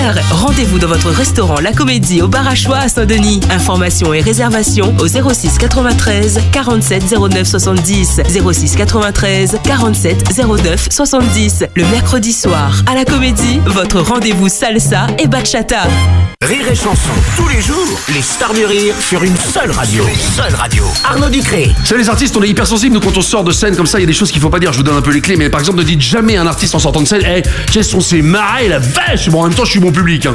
concert. Rendez-vous dans votre restaurant La Comédie au Bar à Choix à Saint-Denis. Informations et réservations au 06 93 47 09 70. 06 93 47 09 70. Le mercredi soir, à La Comédie, votre rendez-vous salsa et bachata. Rire et chanson, tous les jours, les stars du rire sur une seule radio. Arnaud Ducré. Vous savez, les artistes, on est hyper sensibles, nous, quand on sort de scène comme ça, il y a des choses qu'il faut pas dire. Je vous donne un peu les clés, mais par exemple, ne dites jamais à un artiste en sortant de scène, quels sont ces marées, la vache. Bon, en même temps, je suis bon public, hein.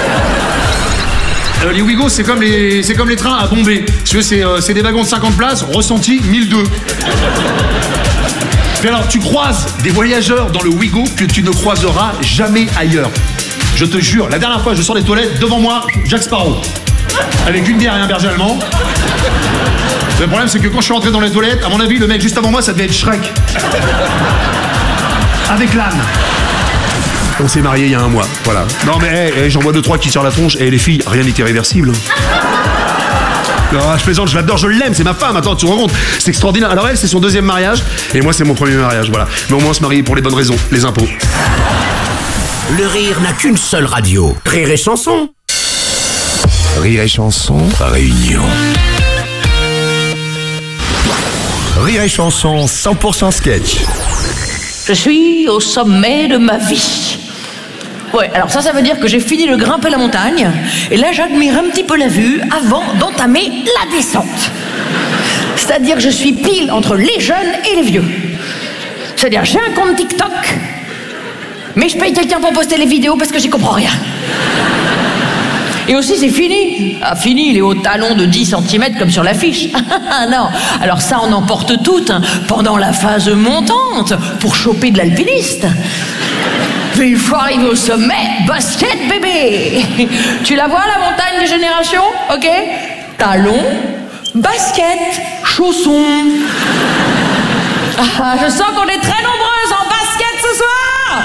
Les Ouigo, c'est comme les trains à Bombay. C'est des wagons de 50 places, ressenti 1002. Puis alors, tu croises des voyageurs dans le Ouigo que tu ne croiseras jamais ailleurs. Je te jure, la dernière fois, je sors des toilettes, devant moi, Jack Sparrow. Avec une bière et un berger allemand. Le problème, c'est que quand je suis rentré dans les toilettes, à mon avis, le mec juste avant moi, ça devait être Shrek. Avec l'âne. On s'est mariés il y a un mois, voilà. Non mais j'en vois 2-3 qui tirent la tronche, et les filles, rien n'est irréversible. Non, je plaisante, je l'adore, je l'aime, c'est ma femme, attends, tu te rends compte, c'est extraordinaire. Alors elle, c'est son deuxième mariage, et moi, c'est mon premier mariage, voilà. Mais au moins, on se marie pour les bonnes raisons, les impôts. Le rire n'a qu'une seule radio. Rire et chanson. Rire et chanson, réunion. Rire et chanson, 100% sketch. Je suis au sommet de ma vie. Ouais, alors ça veut dire que j'ai fini de grimper la montagne, et là j'admire un petit peu la vue avant d'entamer la descente. C'est-à-dire que je suis pile entre les jeunes et les vieux. C'est-à-dire j'ai un compte TikTok, mais je paye quelqu'un pour poster les vidéos parce que j'y comprends rien. Et aussi c'est fini. Ah, fini les hauts talons de 10 cm comme sur l'affiche. Non, alors ça on en porte toutes pendant la phase montante pour choper de l'alpiniste. Mais une fois arrivé au sommet, basket bébé. Tu la vois la montagne des générations, ok? Talons, basket, chaussons. Ah, je sens qu'on est très nombreuses en basket ce soir.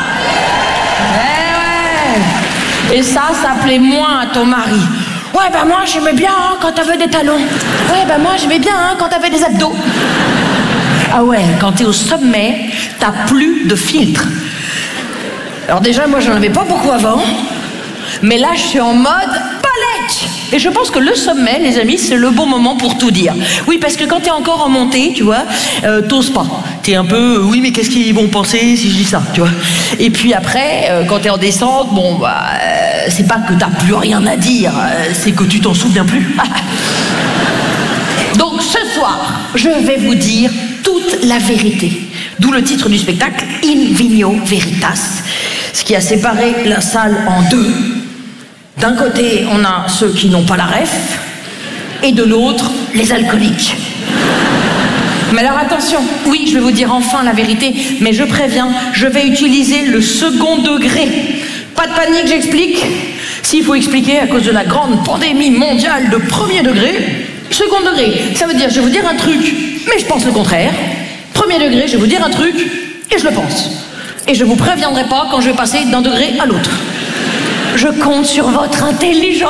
Ouais. Et ça plaît moins à ton mari. Ouais, bah moi j'aimais bien quand t'avais des talons. Ouais, bah moi j'aimais bien quand t'avais des abdos. Ah ouais, quand t'es au sommet, t'as plus de filtre. Alors déjà, moi, j'en avais pas beaucoup avant, mais là, je suis en mode palette. Et je pense que le sommet, les amis, c'est le bon moment pour tout dire. Oui, parce que quand t'es encore en montée, tu vois, t'oses pas. T'es un peu, oui, mais qu'est-ce qu'ils vont penser si je dis ça, tu vois. Et puis après, quand t'es en descente, bon, bah, c'est pas que t'as plus rien à dire, c'est que tu t'en souviens plus. Donc, ce soir, je vais vous dire toute la vérité. D'où le titre du spectacle, In Vino Veritas, ce qui a séparé la salle en deux. D'un côté, on a ceux qui n'ont pas la ref, et de l'autre, les alcooliques. Mais alors attention, oui, je vais vous dire enfin la vérité, mais je préviens, je vais utiliser le second degré. Pas de panique, j'explique. S'il faut expliquer à cause de la grande pandémie mondiale de premier degré, second degré, ça veut dire, je vais vous dire un truc, mais je pense le contraire. Premier degré, je vais vous dire un truc, et je le pense. Et je vous préviendrai pas quand je vais passer d'un degré à l'autre. Je compte sur votre intelligence.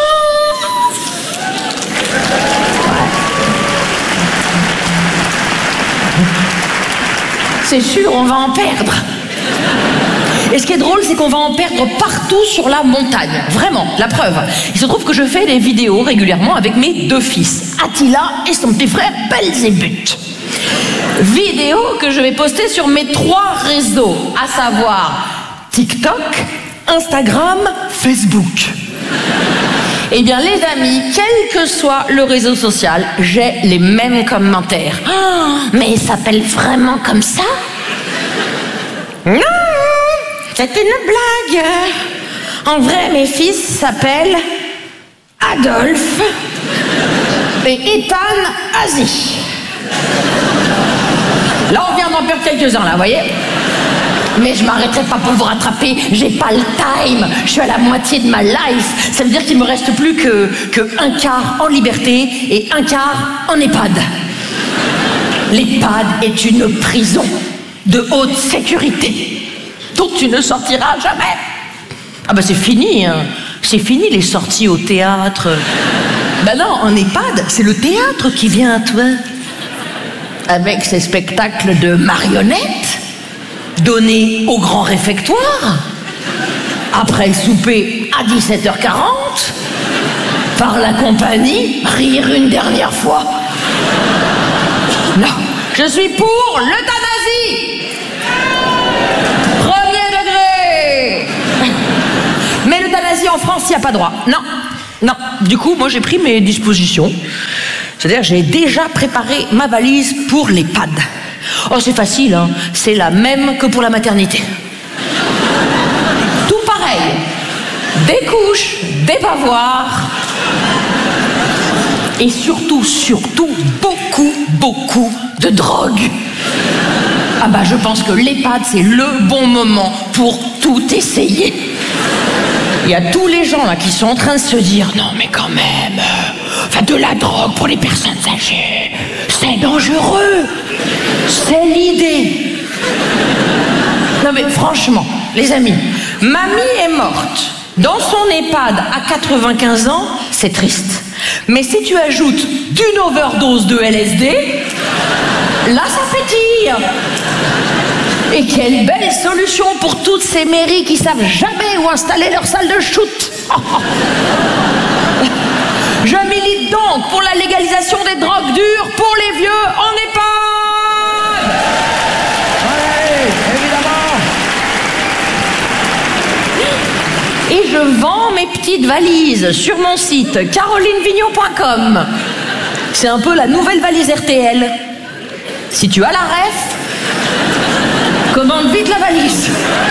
C'est sûr, on va en perdre. Et ce qui est drôle, c'est qu'on va en perdre partout sur la montagne. Vraiment, la preuve. Il se trouve que je fais des vidéos régulièrement avec mes deux fils, Attila et son petit frère Belzébuth. Vidéo que je vais poster sur mes 3 réseaux, à savoir TikTok, Instagram, Facebook. Eh bien les amis, quel que soit le réseau social, j'ai les mêmes commentaires. Oh, mais il s'appelle vraiment comme ça? Non, c'est une blague. En vrai, mes fils s'appellent Adolphe et Ethan Asie. Là, on vient d'en perdre quelques-uns, là, vous voyez? Mais je m'arrêterai pas pour vous rattraper, j'ai pas le time, je suis à la moitié de ma life. Ça veut dire qu'il me reste plus que un quart en liberté et un quart en EHPAD. L'EHPAD est une prison de haute sécurité dont tu ne sortiras jamais. Ah bah c'est fini, hein. C'est fini les sorties au théâtre. Bah non, en EHPAD, c'est le théâtre qui vient à toi. Avec ses spectacles de marionnettes, donnés au grand réfectoire, après le souper à 17h40, par la compagnie, rire une dernière fois. Non, je suis pour l'euthanasie. Premier degré. Mais l'euthanasie en France, il n'y a pas droit. Non, non. Du coup, moi, j'ai pris mes dispositions. C'est-à-dire, j'ai déjà préparé ma valise pour l'EHPAD. Oh, c'est facile, hein. C'est la même que pour la maternité. Tout pareil. Des couches, des bavoirs. Et surtout, beaucoup de drogue. Ah bah, je pense que l'EHPAD, c'est le bon moment pour tout essayer. Il y a tous les gens là qui sont en train de se dire non mais quand même, de la drogue pour les personnes âgées, c'est dangereux, c'est l'idée. Non mais franchement, les amis, mamie est morte dans son EHPAD à 95 ans, c'est triste. Mais si tu ajoutes d'une overdose de LSD, là ça pétille. Et quelle belle solution pour toutes ces mairies qui savent jamais où installer leur salle de shoot. Je milite donc pour la légalisation des drogues dures pour les vieux en EHPAD. Oui, évidemment. Et je vends mes petites valises sur mon site carolinevignon.com. C'est un peu la nouvelle valise RTL. Si tu as la ref, commande vite la valise.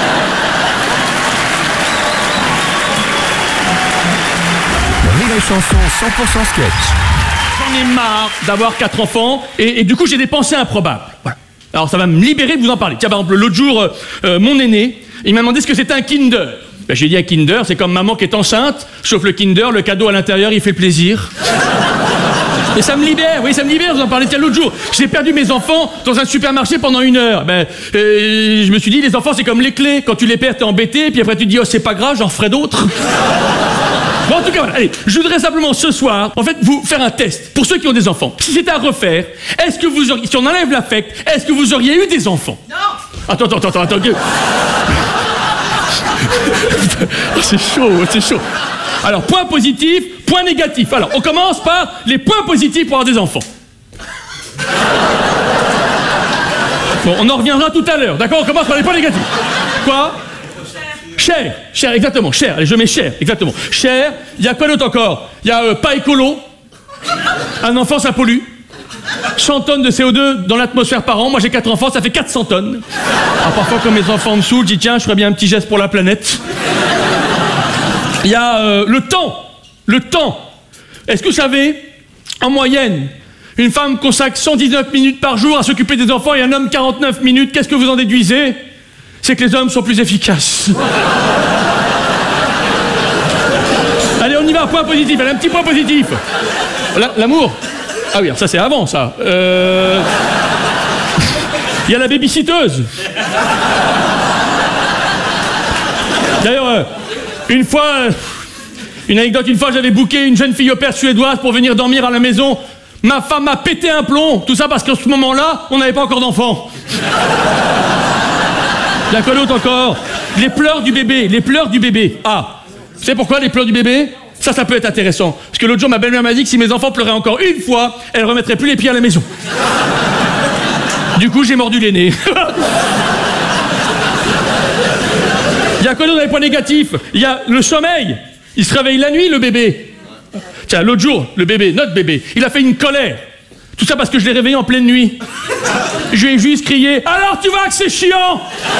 Rire et chanson 100% sketch. J'en ai marre d'avoir 4 enfants et du coup j'ai des pensées improbables. Voilà. Alors ça va me libérer de vous en parler. Tiens, par exemple, l'autre jour, mon aîné, il m'a demandé ce que c'était un Kinder. Ben, j'ai dit un Kinder, c'est comme maman qui est enceinte, sauf le Kinder, le cadeau à l'intérieur, il fait plaisir. Et ça me libère, oui, ça me libère, vous en parlez. Tiens, l'autre jour, j'ai perdu mes enfants dans un supermarché pendant 1 heure. Ben, je me suis dit, les enfants, c'est comme les clés. Quand tu les perds, t'es embêté, puis après tu te dis, oh, c'est pas grave, j'en ferai d'autres. Bon, en tout cas, voilà, allez, je voudrais simplement ce soir, en fait, vous faire un test. Pour ceux qui ont des enfants, si c'était à refaire, est-ce que vous auriez, si on enlève l'affect, est-ce que vous auriez eu des enfants? Non. Attends. C'est chaud. Alors, point positif, point négatif. Alors, on commence par les points positifs pour avoir des enfants. Bon, on en reviendra tout à l'heure, d'accord? On commence par les points négatifs. Quoi? Cher, exactement, cher. Allez, je mets cher, exactement. Cher, il y a quoi d'autre encore? Il y a pas écolo. Un enfant, ça pollue. 100 tonnes de CO2 dans l'atmosphère par an. Moi, j'ai 4 enfants, ça fait 400 tonnes. Alors, parfois, quand mes enfants me saoulent, je dis, tiens, je ferais bien un petit geste pour la planète. Il y a le temps. Est-ce que vous savez, en moyenne, une femme consacre 119 minutes par jour à s'occuper des enfants et un homme 49 minutes. Qu'est-ce que vous en déduisez? C'est que les hommes sont plus efficaces. Allez, on y va, point positif. Allez, un petit point positif. L'amour. Ah oui, alors ça c'est avant, ça. Il y a la babysitteuse. D'ailleurs, une fois, j'avais booké une jeune fille au père suédoise pour venir dormir à la maison. Ma femme m'a pété un plomb. Tout ça parce qu'à ce moment-là, on n'avait pas encore d'enfants. Il y a quoi d'autre encore? Les pleurs du bébé. Ah, vous savez pourquoi les pleurs du bébé? Ça peut être intéressant. Parce que l'autre jour, ma belle-mère m'a dit que si mes enfants pleuraient encore une fois, elle remettrait plus les pieds à la maison. Du coup, j'ai mordu les nez. Il y a quoi d'autre dans les points négatifs? Il y a le sommeil. Il se réveille la nuit, le bébé. Tiens, l'autre jour, notre bébé, il a fait une colère. Tout ça parce que je l'ai réveillé en pleine nuit. Je lui ai juste crié « Alors tu vois que c'est chiant !»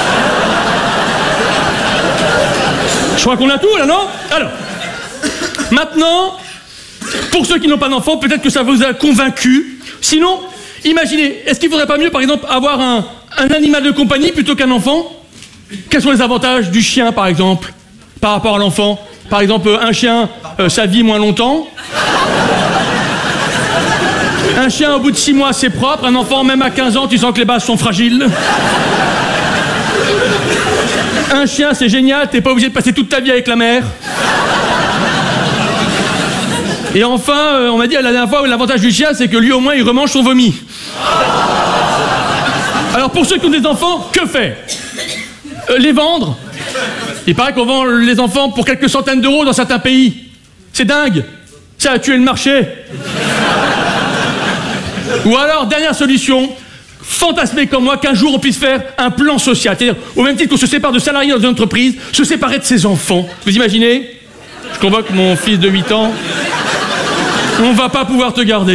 Je crois qu'on a tout, là, non? Alors, maintenant, pour ceux qui n'ont pas d'enfants, peut-être que ça vous a convaincu. Sinon, imaginez, est-ce qu'il ne faudrait pas mieux, par exemple, avoir un animal de compagnie plutôt qu'un enfant? Quels sont les avantages du chien, par exemple, par rapport à l'enfant? Par exemple, un chien, ça vit moins longtemps. Un chien, au bout de 6 mois, c'est propre. Un enfant, même à 15 ans, tu sens que les bases sont fragiles. Un chien, c'est génial, t'es pas obligé de passer toute ta vie avec la mère. Et enfin, on m'a dit la dernière fois, l'avantage du chien, c'est que lui, au moins, il remange son vomi. Alors, pour ceux qui ont des enfants, que faire? Les vendre? Il paraît qu'on vend les enfants pour quelques centaines d'euros dans certains pays. C'est dingue. Ça a tué le marché. Ou alors, dernière solution, fantasmer comme moi qu'un jour on puisse faire un plan social. C'est-à-dire, au même titre qu'on se sépare de salariés dans une entreprise, se séparer de ses enfants. Vous imaginez? Je convoque mon fils de 8 ans. On va pas pouvoir te garder.